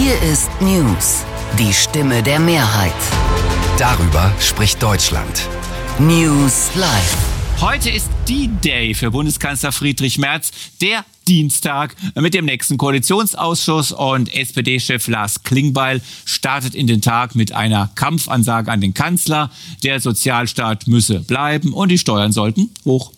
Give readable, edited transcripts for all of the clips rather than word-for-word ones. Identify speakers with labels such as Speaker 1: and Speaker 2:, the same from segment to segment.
Speaker 1: Hier ist News, die Stimme der Mehrheit.
Speaker 2: Darüber spricht Deutschland.
Speaker 1: News Live.
Speaker 3: Heute ist D-Day für Bundeskanzler Friedrich Merz, der Dienstag mit dem nächsten Koalitionsausschuss, und SPD-Chef Lars Klingbeil startet in den Tag mit einer Kampfansage an den Kanzler. Der Sozialstaat müsse bleiben und die Steuern sollten hoch.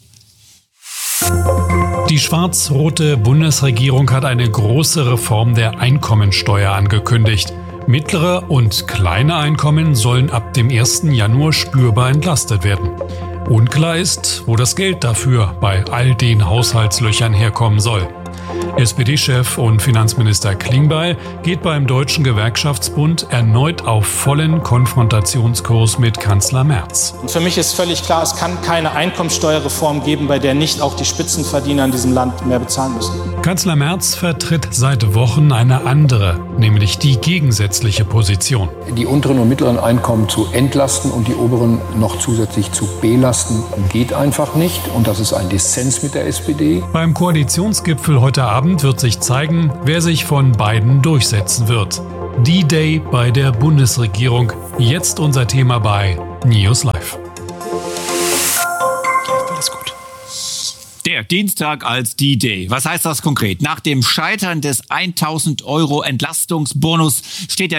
Speaker 4: Die schwarz-rote Bundesregierung hat eine große Reform der Einkommensteuer angekündigt. Mittlere und kleine Einkommen sollen ab dem 1. Januar spürbar entlastet werden. Unklar ist, wo das Geld dafür bei all den Haushaltslöchern herkommen soll. SPD-Chef und Finanzminister Klingbeil geht beim Deutschen Gewerkschaftsbund erneut auf vollen Konfrontationskurs mit Kanzler Merz.
Speaker 5: Für mich ist völlig klar, es kann keine Einkommensteuerreform geben, bei der nicht auch die Spitzenverdiener in diesem Land mehr bezahlen müssen.
Speaker 4: Kanzler Merz vertritt seit Wochen eine andere, nämlich die gegensätzliche Position.
Speaker 6: Die unteren und mittleren Einkommen zu entlasten und die oberen noch zusätzlich zu belasten, geht einfach nicht. Und das ist ein Dissens mit der SPD.
Speaker 4: Beim Koalitionsgipfel heute Abend wird sich zeigen, wer sich von beiden durchsetzen wird. D-Day bei der Bundesregierung. Jetzt unser Thema bei News Live.
Speaker 3: Alles gut. Der Dienstag als D-Day. Was heißt das konkret? Nach dem Scheitern des 1.000 € Entlastungsbonus steht ja